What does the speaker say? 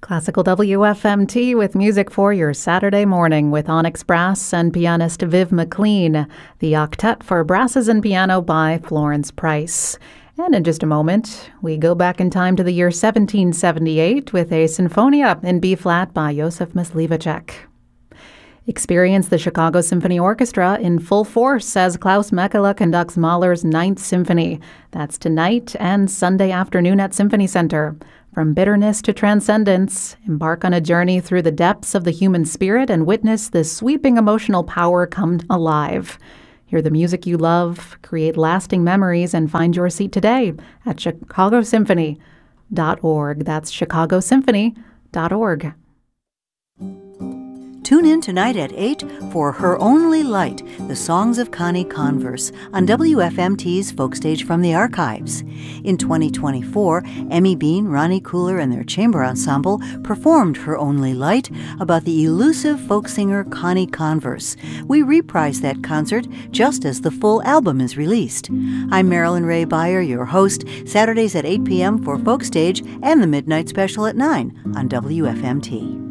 Classical WFMT with music for your Saturday morning with Onyx Brass and pianist Viv McLean, the octet for brasses and piano by Florence Price. And in just a moment, we go back in time to the year 1778 with a Sinfonia in B-flat by Josef Myslivacek. Experience the Chicago Symphony Orchestra in full force as Klaus Mekela conducts Mahler's Ninth Symphony. That's tonight and Sunday afternoon at Symphony Center. From bitterness to transcendence, embark on a journey through the depths of the human spirit and witness the sweeping emotional power come alive. Hear the music you love, create lasting memories, and find your seat today at chicagosymphony.org. That's chicagosymphony.org. Tune in tonight at 8 for Her Only Light, the Songs of Connie Converse, on WFMT's Folk Stage from the Archives. In 2024, Emmy Bean, Ronnie Cooler, and their chamber ensemble performed Her Only Light about the elusive folk singer Connie Converse. We reprise that concert just as the full album is released. I'm Marilyn Ray Beyer, your host, Saturdays at 8 p.m. for Folk Stage and the Midnight Special at 9 on WFMT.